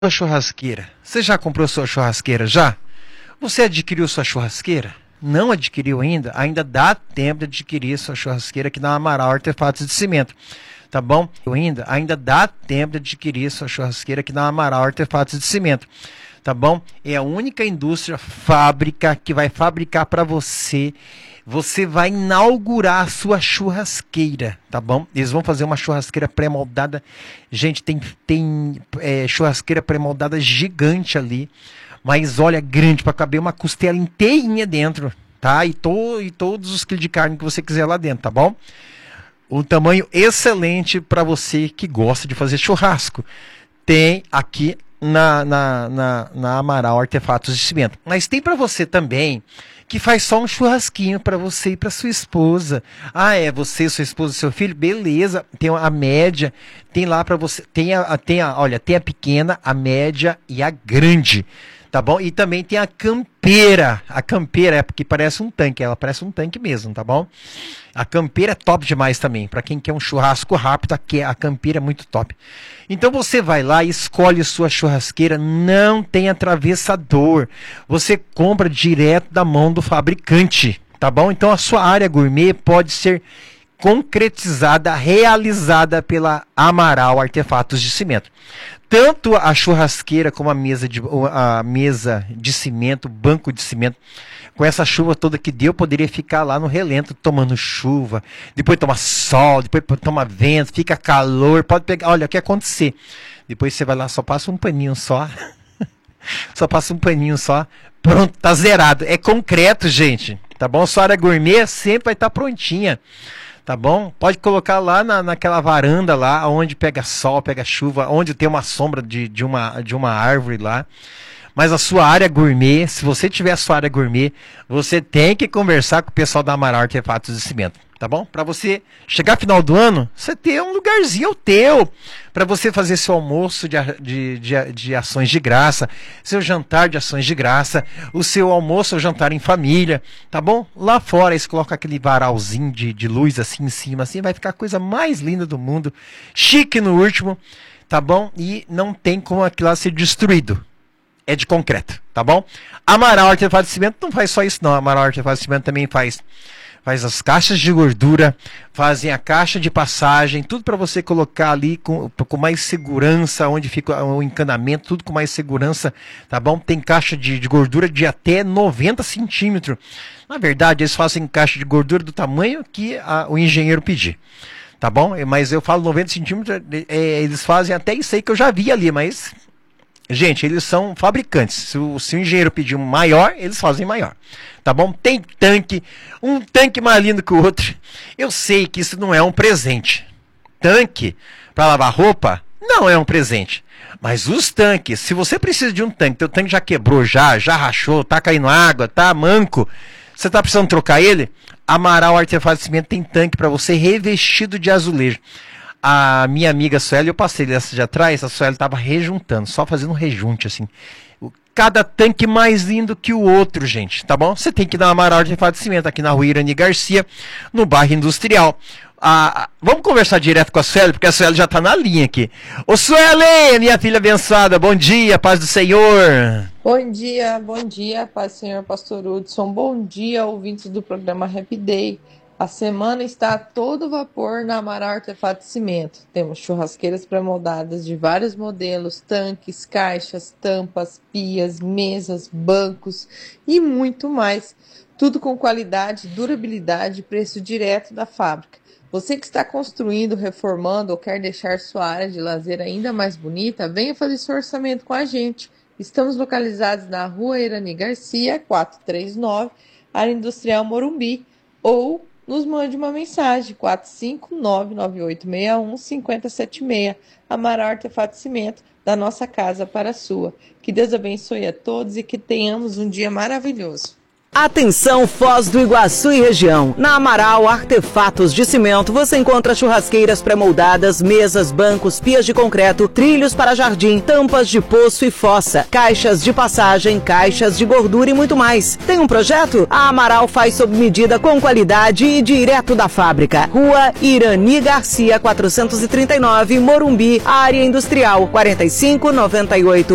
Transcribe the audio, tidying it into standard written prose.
Sua churrasqueira. Você já comprou sua churrasqueira já? Você adquiriu sua churrasqueira? Não adquiriu ainda? Ainda dá tempo de adquirir sua churrasqueira aqui na Amaral Artefatos de Cimento. Tá bom? Ainda dá tempo de adquirir sua churrasqueira aqui na Amaral Artefatos de Cimento. Tá bom? É a única indústria fábrica que vai fabricar para você. Você vai inaugurar a sua churrasqueira, tá bom? Eles vão fazer uma churrasqueira pré-moldada. Gente, tem churrasqueira pré-moldada gigante ali. Mas olha, grande, para caber uma costela inteirinha dentro, tá? E todos os quilos de carne que você quiser lá dentro, tá bom? Um tamanho excelente para você que gosta de fazer churrasco. Tem aqui na Amaral Artefatos de Cimento. Mas tem para você também que faz só um churrasquinho para você e para sua esposa. Ah, é você, sua esposa, seu filho? Beleza. Tem a média, tem lá para você, olha, tem a pequena, a média e a grande. Tá bom? E também tem a campeira. A campeira é porque parece um tanque. Ela parece um tanque mesmo, tá bom? A campeira é top demais também. Para quem quer um churrasco rápido, a campeira é muito top. Então você vai lá e escolhe sua churrasqueira. Não tem atravessador. Você compra direto da mão do fabricante. Tá bom? Então a sua área gourmet pode ser concretizada, realizada pela Amaral Artefatos de Cimento. Tanto a churrasqueira como a mesa de cimento, banco de cimento, com essa chuva toda que deu, poderia ficar lá no relento tomando chuva, depois toma sol, depois toma vento, fica calor, pode pegar, olha o que acontecer. Depois você vai lá, só passa um paninho só, só passa um paninho só, pronto, tá zerado. É concreto, gente, tá bom? A sua área gourmet sempre vai estar prontinha. Tá bom? Pode colocar lá naquela varanda lá, onde pega sol, pega chuva, onde tem uma sombra de uma árvore lá. Mas a sua área gourmet, se você tiver a sua área gourmet, você tem que conversar com o pessoal da Amaral Artefatos de Cimento. Tá bom? Para você chegar final do ano, você ter um lugarzinho teu. Para você fazer seu almoço de ações de graça, seu jantar de ações de graça, o seu almoço ou jantar em família. Tá bom? Lá fora, eles colocam aquele varalzinho de luz assim em cima, assim, vai ficar a coisa mais linda do mundo. Chique no último. Tá bom? E não tem como aquilo lá ser destruído. É de concreto, tá bom? Amaral Artefatos de Cimento não faz só isso não. Amaral Artefatos de Cimento também faz as caixas de gordura, fazem a caixa de passagem, tudo para você colocar ali com mais segurança, onde fica o encanamento, tudo com mais segurança, tá bom? Tem caixa de gordura de até 90 centímetros. Na verdade, eles fazem caixa de gordura do tamanho que o engenheiro pedir. Tá bom? Mas eu falo 90 centímetros, eles fazem até isso aí que eu já vi ali, mas... Gente, eles são fabricantes. Se o engenheiro pedir um maior, eles fazem maior. Tá bom? Tem tanque, um tanque mais lindo que o outro. Eu sei que isso não é um presente. Tanque para lavar roupa não é um presente. Mas os tanques, se você precisa de um tanque, teu tanque já quebrou, já rachou, tá caindo água, tá manco, você tá precisando trocar ele? Amaral Artefatos de Cimento tem tanque para você revestido de azulejo. A minha amiga Sueli, eu passei dessa de atrás, a Sueli estava rejuntando, só fazendo um rejunte, assim. Cada tanque mais lindo que o outro, gente, tá bom? Você tem que ir na Amaral Artefatos de Cimento, aqui na Rua Irani Garcia, no bairro Industrial. Vamos conversar direto com a Sueli, porque a Sueli já está na linha aqui. Ô Sueli, minha filha abençoada, bom dia, paz do Senhor. Bom dia, paz do Senhor, pastor Hudson. Bom dia, ouvintes do programa Happy Day. A semana está a todo vapor na Amaral Artefatos de Cimento. Temos churrasqueiras pré-moldadas de vários modelos, tanques, caixas, tampas, pias, mesas, bancos e muito mais. Tudo com qualidade, durabilidade e preço direto da fábrica. Você que está construindo, reformando ou quer deixar sua área de lazer ainda mais bonita, venha fazer seu orçamento com a gente. Estamos localizados na Rua Irani Garcia, 439, área industrial Morumbi, ou nos mande uma mensagem, 459-9861-5076, Amaral Artefatos de Cimento, da nossa casa para a sua. Que Deus abençoe a todos e que tenhamos um dia maravilhoso. Atenção, Foz do Iguaçu e região. Na Amaral Artefatos de Cimento você encontra churrasqueiras pré-moldadas, mesas, bancos, pias de concreto, trilhos para jardim, tampas de poço e fossa, caixas de passagem, caixas de gordura e muito mais. Tem um projeto? A Amaral faz sob medida com qualidade e direto da fábrica. Rua Irani Garcia, 439, Morumbi, área industrial, 4598